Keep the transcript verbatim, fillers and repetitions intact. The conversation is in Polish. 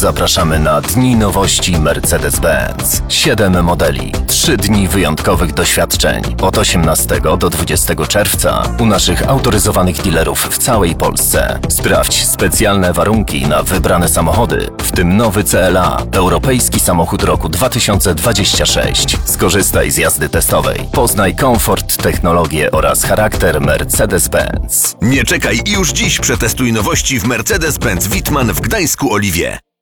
Zapraszamy na Dni Nowości Mercedes-Benz. Siedem modeli, trzy dni wyjątkowych doświadczeń od osiemnastego do dwudziestego czerwca u naszych autoryzowanych dealerów w całej Polsce. Sprawdź specjalne warunki na wybrane samochody, w tym nowy C L A, europejski samochód roku dwa tysiące dwudziesty szósty. Skorzystaj z jazdy testowej. Poznaj komfort, technologię oraz charakter Mercedes-Benz. Nie czekaj i już dziś przetestuj nowości w Mercedes-Benz Wittmann w Gdańsku Oliwie.